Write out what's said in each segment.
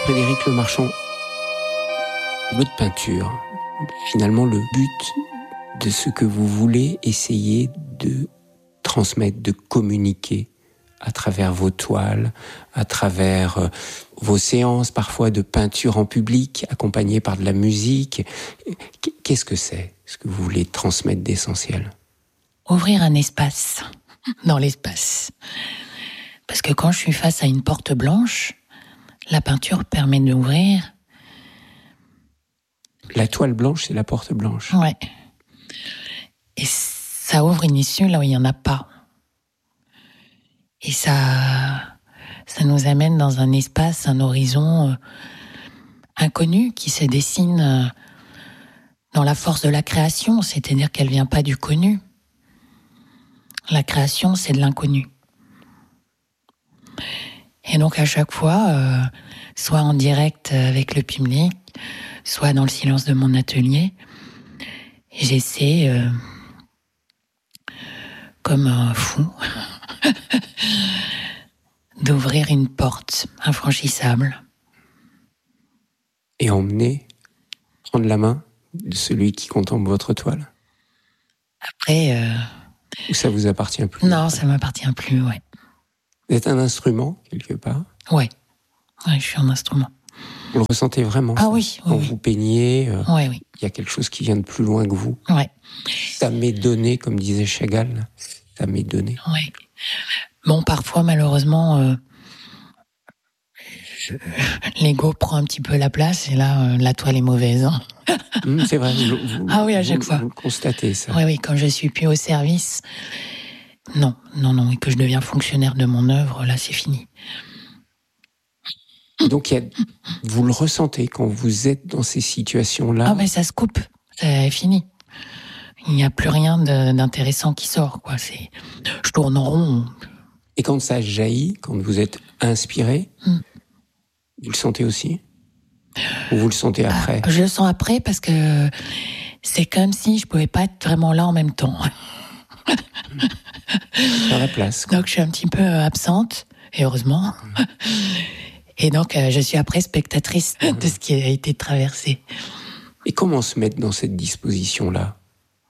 Frédéric Lemarchand, votre peinture, finalement le but de ce que vous voulez essayer de transmettre, de communiquer à travers vos toiles, à travers vos séances parfois de peinture en public, accompagnées par de la musique. Qu'est-ce que c'est, ce que vous voulez transmettre d'essentiel ? Ouvrir un espace dans l'espace. Parce que quand je suis face à une porte blanche, la peinture permet d'ouvrir. La toile blanche, c'est la porte blanche. Ouais. Et ça ouvre une issue là où il n'y en a pas. Et ça nous amène dans un espace, un horizon inconnu qui se dessine dans la force de la création, c'est-à-dire qu'elle ne vient pas du connu. La création, c'est de l'inconnu. Et donc à chaque fois, soit en direct avec le public, soit dans le silence de mon atelier, j'essaie, comme un fou, d'ouvrir une porte infranchissable. Et emmener, prendre la main de celui qui contemple votre toile. Après... Ou ça vous appartient plus? Non, ça m'appartient plus, ouais. Vous êtes un instrument, quelque part? Ouais, je suis un instrument. Vous le ressentez vraiment? Ah oui, quand vous peignez, oui. Il y a quelque chose qui vient de plus loin que vous. Ouais. Ça m'est donné, comme disait Chagall. Ça m'est donné. Ouais. Bon, parfois, malheureusement, l'ego prend un petit peu la place et là, la toile est mauvaise. Hein. C'est vrai. Ah oui, à chaque fois. Vous le constatez, ça. Oui, quand je suis plus au service, non, et que je deviens fonctionnaire de mon œuvre, là, c'est fini. Donc, vous le ressentez quand vous êtes dans ces situations-là? Ah, mais ça se coupe, c'est fini. Il n'y a plus rien d'intéressant qui sort, quoi. Je tourne en rond. Et quand ça jaillit, quand vous êtes inspiré, vous le sentez aussi? Ou vous le sentez après? Je le sens après parce que c'est comme si je pouvais pas être vraiment là en même temps. Faire la place, quoi. Donc je suis un petit peu absente, et heureusement. Et donc je suis après spectatrice de ce qui a été traversé. Et comment se mettre dans cette disposition-là?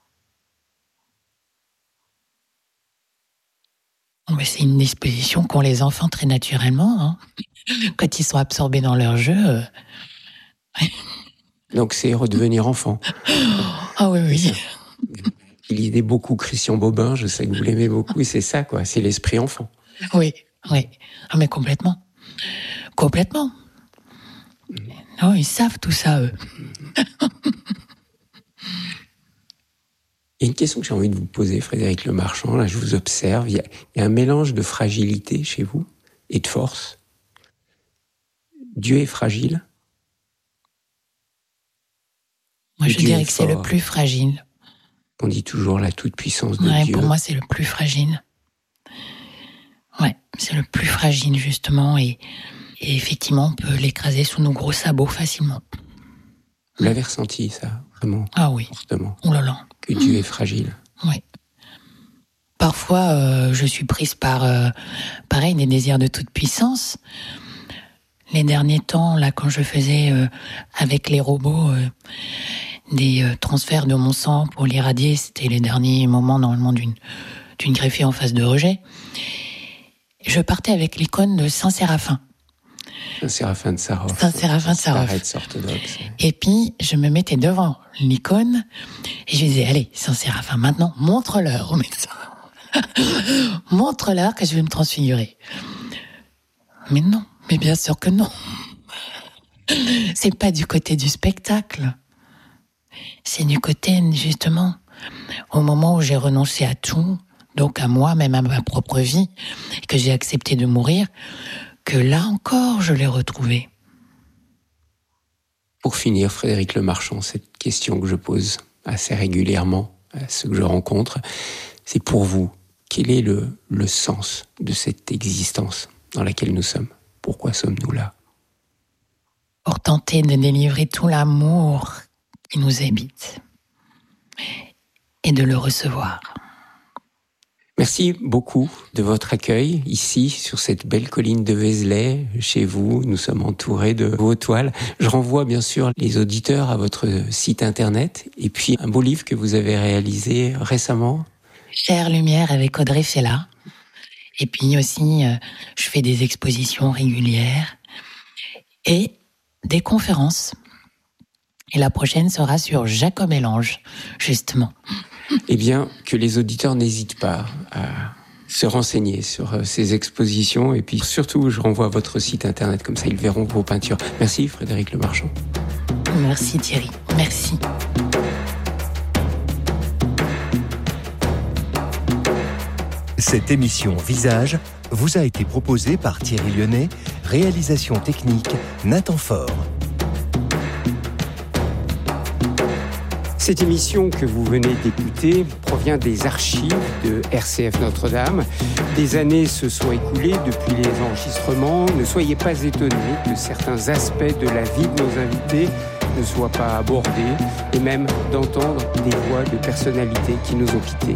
C'est une disposition qu'ont les enfants très naturellement, hein. Quand ils sont absorbés dans leur jeu. Donc c'est redevenir enfant. Ah oui. Il lisait beaucoup Christian Bobin, je sais que vous l'aimez beaucoup, et c'est ça, quoi. C'est l'esprit enfant. Oui. Ah mais complètement. Complètement. Non, ils savent tout ça, eux. Il y a une question que j'ai envie de vous poser, Frédéric Lemarchand. Là, je vous observe. Il y a un mélange de fragilité chez vous et de force. Dieu est fragile. Moi, je dirais que c'est le plus fragile. On dit toujours la toute-puissance de Dieu. Pour moi, c'est le plus fragile. Ouais, c'est le plus fragile, justement. Et effectivement, on peut l'écraser sous nos gros sabots facilement. Vous l'avez ressenti, ça, vraiment? Ah oui. Fortement. Oh là là. Que Dieu est fragile. Oui. Parfois, je suis prise par, pareil, des désirs de toute puissance. Les derniers temps, là, quand je faisais avec les robots des transferts de mon sang pour l'irradier, c'était les derniers moments, normalement, d'une greffée en phase de rejet. Je partais avec l'icône de Saint-Séraphin. Saint-Séraphin de Sarov. Saint-Séraphin de Sarov. Orthodoxe. Et puis, je me mettais devant l'icône et je disais, allez, Saint-Séraphin, maintenant, montre-leur au médecin. Montre-leur que je vais me transfigurer. Mais non, mais bien sûr que non. C'est pas du côté du spectacle. C'est du côté, justement, au moment où j'ai renoncé à tout, donc à moi, même à ma propre vie, et que j'ai accepté de mourir, que là encore, je l'ai retrouvé. Pour finir, Frédéric Lemarchand, cette question que je pose assez régulièrement à ceux que je rencontre, c'est pour vous, quel est le sens de cette existence dans laquelle nous sommes? Pourquoi sommes-nous là? Pour tenter de délivrer tout l'amour qui nous habite et de le recevoir. Merci beaucoup de votre accueil ici, sur cette belle colline de Vézelay, chez vous. Nous sommes entourés de vos toiles. Je renvoie bien sûr les auditeurs à votre site internet et puis un beau livre que vous avez réalisé récemment. Chère Lumière avec Audrey Fella. Et puis aussi, je fais des expositions régulières et des conférences. Et la prochaine sera sur Jacob et l'Ange, justement. Eh bien, que les auditeurs n'hésitent pas à se renseigner sur ces expositions. Et puis surtout, je renvoie à votre site internet, comme ça ils verront vos peintures. Merci Frédéric Lemarchand. Merci Thierry, merci. Cette émission Visage vous a été proposée par Thierry Lyonnais, réalisation technique Nathan Faure. Cette émission que vous venez d'écouter provient des archives de RCF Notre-Dame. Des années se sont écoulées depuis les enregistrements. Ne soyez pas étonnés que certains aspects de la vie de nos invités ne soient pas abordés et même d'entendre des voix de personnalités qui nous ont quittés.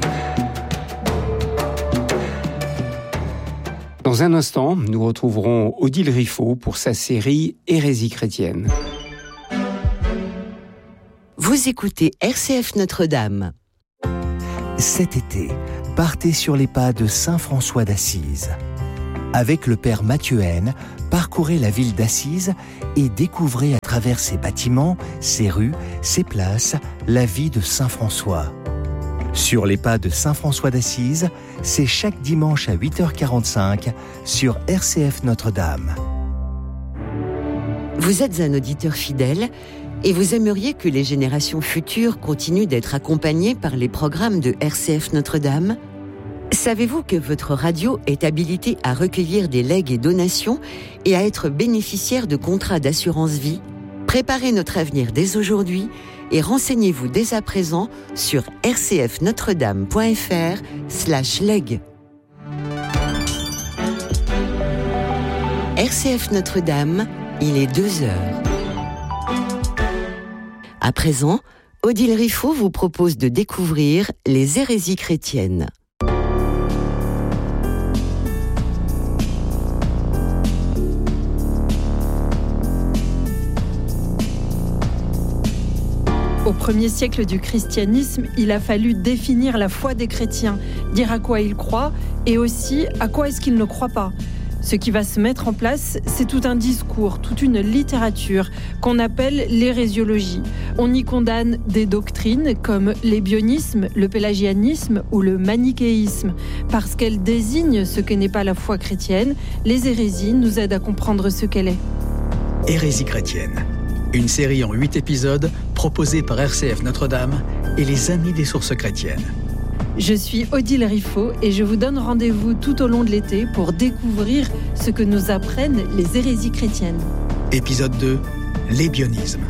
Dans un instant, nous retrouverons Odile Riffaut pour sa série Hérésie chrétienne. Vous écoutez RCF Notre-Dame. Cet été, partez sur les pas de Saint François d'Assise. Avec le Père Mathieu Haine, parcourez la ville d'Assise et découvrez à travers ses bâtiments, ses rues, ses places, la vie de Saint François. Sur les pas de Saint François d'Assise, c'est chaque dimanche à 8h45 sur RCF Notre-Dame. Vous êtes un auditeur fidèle et vous aimeriez que les générations futures continuent d'être accompagnées par les programmes de RCF Notre-Dame ? Savez-vous que votre radio est habilitée à recueillir des legs et donations et à être bénéficiaire de contrats d'assurance vie ? Préparez notre avenir dès aujourd'hui et renseignez-vous dès à présent sur rcfnotredame.fr/leg. RCF Notre-Dame, il est 2h. À présent, Odile Riffaut vous propose de découvrir les hérésies chrétiennes. Au 1er siècle du christianisme, il a fallu définir la foi des chrétiens, dire à quoi ils croient et aussi à quoi est-ce qu'ils ne croient pas. Ce qui va se mettre en place, c'est tout un discours, toute une littérature qu'on appelle l'hérésiologie. On y condamne des doctrines comme l'ébionisme, le pélagianisme ou le manichéisme. Parce qu'elles désignent ce que n'est pas la foi chrétienne, les hérésies nous aident à comprendre ce qu'elle est. Hérésie chrétienne, une série en 8 épisodes proposée par RCF Notre-Dame et les Amis des sources chrétiennes. Je suis Odile Riffaut et je vous donne rendez-vous tout au long de l'été pour découvrir ce que nous apprennent les hérésies chrétiennes. Épisode 2, l'ébionisme.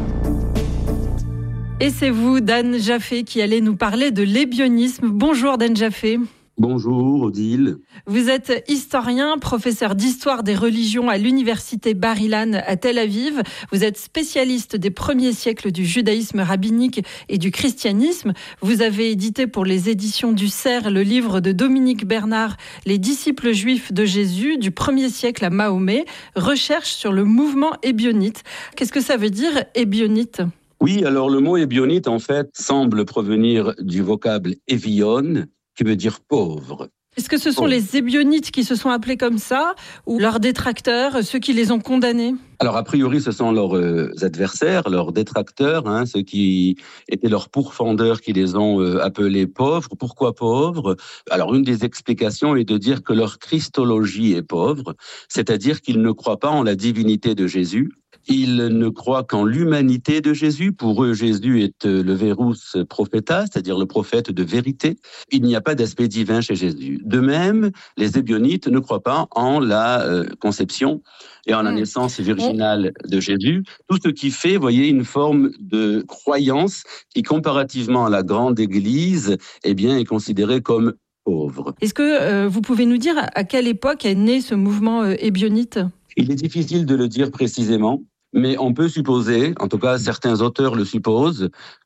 Et c'est vous, Dan Jaffé, qui allez nous parler de l'ébionisme. Bonjour Dan Jaffé. Bonjour Odile. Vous êtes historien, professeur d'histoire des religions à l'université Bar-Ilan à Tel Aviv. Vous êtes spécialiste des premiers siècles du judaïsme rabbinique et du christianisme. Vous avez édité pour les éditions du Cerf le livre de Dominique Bernard, Les disciples juifs de Jésus du 1er siècle à Mahomet, recherche sur le mouvement ébionite. Qu'est-ce que ça veut dire ébionite ? Oui, alors le mot ébionite en fait semble provenir du vocable évion, qui veut dire pauvre. Est-ce que ce sont les ébionites qui se sont appelés comme ça, ou leurs détracteurs, ceux qui les ont condamnés ? Alors, a priori, ce sont leurs adversaires, leurs détracteurs, ceux qui étaient leurs pourfendeurs qui les ont appelés pauvres. Pourquoi pauvres ? Alors, une des explications est de dire que leur christologie est pauvre, c'est-à-dire qu'ils ne croient pas en la divinité de Jésus. Ils ne croient qu'en l'humanité de Jésus. Pour eux, Jésus est le verus propheta, c'est-à-dire le prophète de vérité. Il n'y a pas d'aspect divin chez Jésus. De même, les ébionites ne croient pas en la conception et en la naissance virginale de Jésus. Tout ce qui fait, voyez, une forme de croyance qui, comparativement à la grande Église, eh bien, est considérée comme pauvre. Est-ce que vous pouvez nous dire à quelle époque est né ce mouvement ébionite ? Il est difficile de le dire précisément, mais on peut supposer, en tout cas certains auteurs le supposent,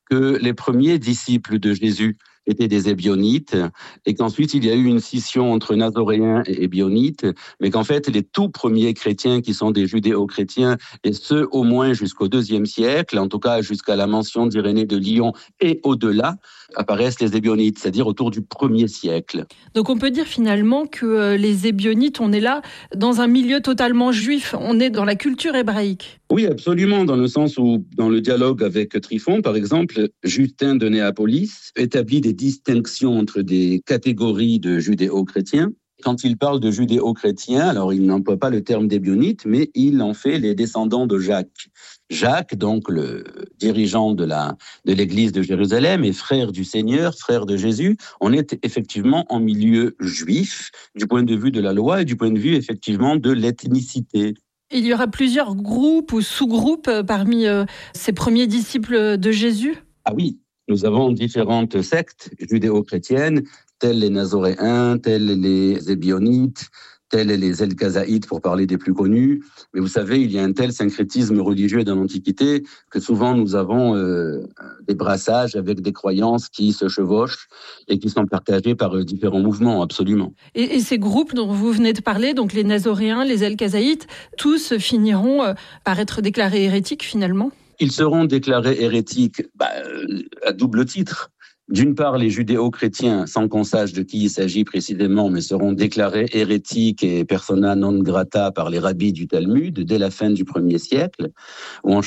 que les premiers disciples de Jésus étaient des Ébionites, et qu'ensuite il y a eu une scission entre Nazoréens et Ébionites, mais qu'en fait les tout premiers chrétiens qui sont des judéo-chrétiens, et ceux au moins jusqu'au IIe siècle, en tout cas jusqu'à la mention d'Irénée de Lyon et au-delà, apparaissent les Ébionites, c'est-à-dire autour du 1er siècle. Donc on peut dire finalement que les Ébionites, on est là dans un milieu totalement juif, on est dans la culture hébraïque. Oui, absolument, dans le sens où, dans le dialogue avec Tryphon, par exemple, Justin de Néapolis établit des distinctions entre des catégories de judéo-chrétiens. Quand il parle de judéo-chrétiens, alors il n'emploie pas le terme d'Ébionites, mais il en fait les descendants de Jacques. Jacques, donc le dirigeant de l'église de Jérusalem et frère du Seigneur, frère de Jésus, on est effectivement en milieu juif, du point de vue de la loi et du point de vue effectivement de l'ethnicité. Il y aura plusieurs groupes ou sous-groupes parmi ces premiers disciples de Jésus ? Ah oui, nous avons différentes sectes judéo-chrétiennes, telles les Nazoréens, telles les Ébionites, tels les Elkazaïtes pour parler des plus connus. Mais vous savez, il y a un tel syncrétisme religieux dans l'Antiquité que souvent nous avons des brassages avec des croyances qui se chevauchent et qui sont partagées par différents mouvements, absolument. Et ces groupes dont vous venez de parler, donc les Nazoréens, les Elkazaïtes, tous finiront par être déclarés hérétiques finalement ? Ils seront déclarés hérétiques à double titre. D'une part, les judéo-chrétiens, sans qu'on sache de qui il s'agit précisément, mais seront déclarés hérétiques et persona non grata par les rabbis du Talmud dès la fin du 1er siècle, où